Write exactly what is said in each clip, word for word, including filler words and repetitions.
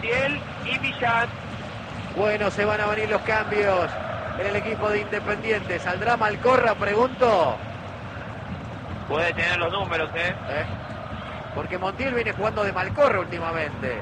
Montiel y Millán. Bueno, se van a venir los cambios en el equipo de Independiente. ¿Saldrá Malcorra, pregunto? Puede tener los números, ¿eh? ¿Eh? Porque Montiel viene jugando de Malcorra últimamente.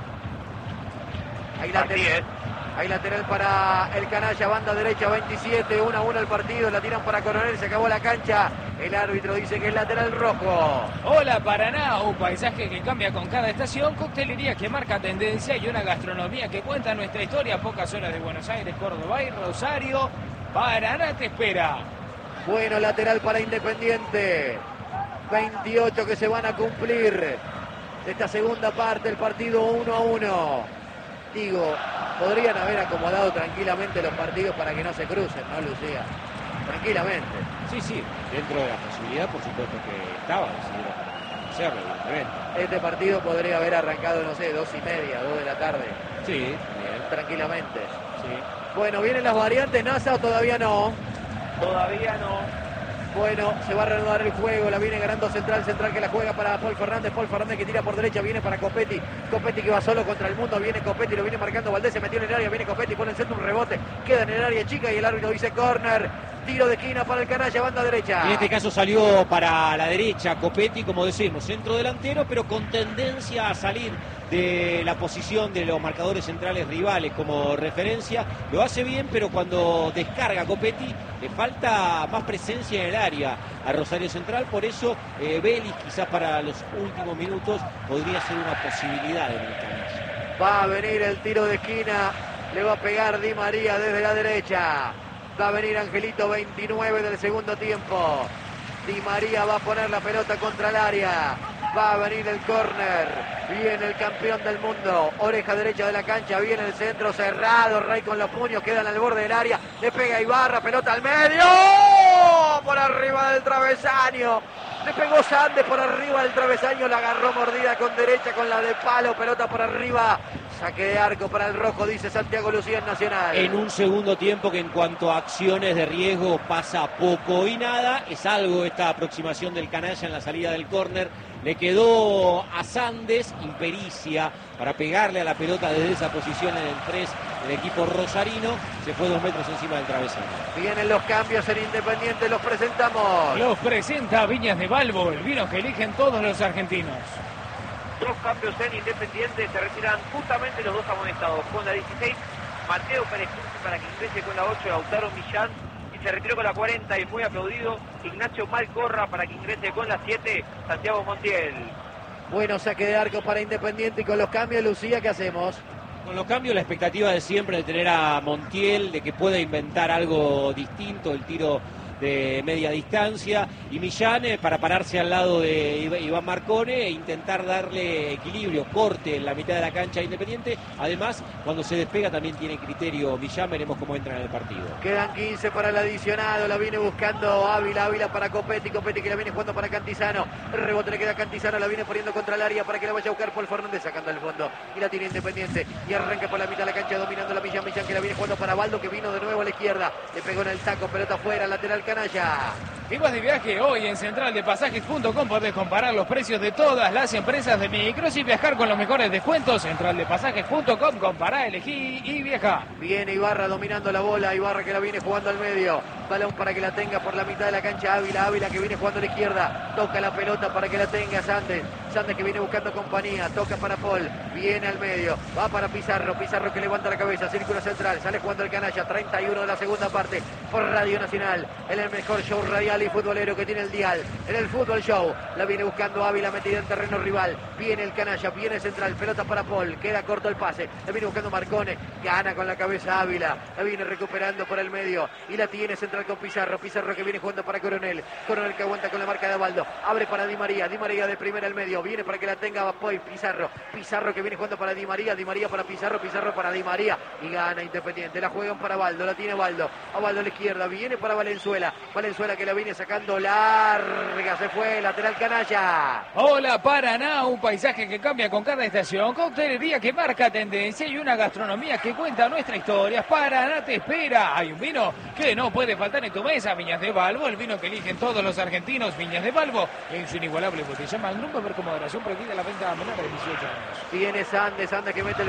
Hay lateral, hay lateral para el canalla, banda derecha, veintisiete, uno a uno el partido, la tiran para Coronel, se acabó la cancha. El árbitro dice que es lateral rojo. Hola Paraná, un paisaje que cambia con cada estación, coctelería que marca tendencia y una gastronomía que cuenta nuestra historia. Pocas horas de Buenos Aires, Córdoba y Rosario. Paraná te espera. Bueno, lateral para Independiente. veintiocho que se van a cumplir de esta segunda parte, el partido uno a uno. Digo, podrían haber acomodado tranquilamente los partidos para que no se crucen, ¿no, Lucía? Tranquilamente. Sí, sí, dentro de la posibilidad, por supuesto que estaba decidido hacerlo, evidentemente. Este partido podría haber arrancado, no sé, dos y media, dos de la tarde. Sí, bien. Tranquilamente. Sí. Bueno, vienen las variantes, NASA, o todavía no. Todavía no. Bueno, se va a reanudar el juego, la viene ganando Central, Central que la juega para Paul Fernández, Paul Fernández que tira por derecha, viene para Copetti, Copetti que va solo contra el mundo, viene Copetti, lo viene marcando Valdés, se metió en el área, viene Copetti, pone el centro, un rebote, queda en el área chica y el árbitro dice córner, tiro de esquina para el canalla, banda derecha. En este caso salió para la derecha Copetti, como decimos, centro delantero, pero con tendencia a salir de la posición de los marcadores centrales rivales como referencia. Lo hace bien, pero cuando descarga Copetti le falta más presencia en el área a Rosario Central, por eso eh, Vélez quizás para los últimos minutos podría ser una posibilidad en el canalla. Va a venir el tiro de esquina, le va a pegar Di María desde la derecha, va a venir Angelito, veintinueve del segundo tiempo. Di María va a poner la pelota contra el área, va a venir el córner, viene el campeón del mundo, oreja derecha de la cancha, viene el centro cerrado, Rey con los puños, quedan al borde del área, le pega Ibarra, pelota al medio, por arriba del travesaño, le pegó Sandes por arriba del travesaño, la agarró mordida con derecha, con la de palo, pelota por arriba, saque de arco para el rojo, dice Santiago Lucía en Nacional. En un segundo tiempo que en cuanto a acciones de riesgo pasa poco y nada, es algo esta aproximación del canalla en la salida del córner. Le quedó a Sandes impericia para pegarle a la pelota desde esa posición en el tres del equipo rosarino. Se fue dos metros encima del travesaño. Vienen los cambios en Independiente, los presentamos. Los presenta Viñas de Balbo, el vino que eligen todos los argentinos. Dos cambios en Independiente, se retiran justamente los dos amonestados. Con la dieciséis, Mateo Pérez para que ingrese con la ocho, Lautaro Millán. Y se retiró con la cuarenta y muy aplaudido Ignacio Malcorra para que ingrese con la siete, Santiago Montiel. Bueno, saque de arco para Independiente y con los cambios, Lucía, ¿qué hacemos? Con los cambios, la expectativa de siempre de tener a Montiel, de que pueda inventar algo distinto, el tiro de media distancia, y Millán eh, para pararse al lado de Iván Marcone e intentar darle equilibrio, corte en la mitad de la cancha a Independiente. Además, cuando se despega también tiene criterio Millán, veremos cómo entra en el partido. Quedan quince para el adicionado, la viene buscando Ávila, Ávila para Copetti, Copetti que la viene jugando para Cantizano, el rebote le queda a Cantizano, la viene poniendo contra el área para que la vaya a buscar Paul Fernández, sacando al fondo, y la tiene Independiente, y arranca por la mitad de la cancha dominando la Millán, Millán que la viene jugando para Baldo, que vino de nuevo a la izquierda, le pegó en el saco, pelota afuera, lateral canalla. Y vas de viaje hoy en central de pasajes punto com, podés comparar los precios de todas las empresas de micros y viajar con los mejores descuentos. central de pasajes punto com, compará, elegí y viaja. Viene Ibarra dominando la bola, Ibarra que la viene jugando al medio, balón para que la tenga por la mitad de la cancha Ávila, Ávila que viene jugando a la izquierda, toca la pelota para que la tenga Sandes, Sandes que viene buscando compañía, toca para Paul, viene al medio, va para Pizarro, Pizarro que levanta la cabeza, círculo central, sale jugando el canalla, treinta y uno de la segunda parte, por Radio Nacional, en el mejor show radial y futbolero que tiene el dial, en el Fútbol Show, la viene buscando Ávila metida en terreno rival, viene el canalla, viene central, pelota para Paul, queda corto el pase, la viene buscando Marcone, gana con la cabeza Ávila, la viene recuperando por el medio, y la tiene central con Pizarro, Pizarro que viene jugando para Coronel, Coronel que aguanta con la marca de Abaldo, abre para Di María, Di María de primera al medio, viene para que la tenga Poi, Pizarro, Pizarro que viene jugando para Di María, Di María para Pizarro, Pizarro para Di María, y gana Independiente, la juegan para Baldo, la tiene Baldo, a Baldo a la izquierda, viene para Valenzuela, Valenzuela que la viene sacando larga, se fue, lateral canalla. Hola Paraná, un paisaje que cambia con cada estación, coctelería que marca tendencia y una gastronomía que cuenta nuestra historia. Paraná te espera, hay un vino que no puede faltar en tu mesa, Viñas de Balbo, el vino que eligen todos los argentinos, Viñas de Balbo, en su inigualable botella Magnum, beber con moderación, prohibida la venta a menores de dieciocho años. Viene Sandes, Sandes que mete el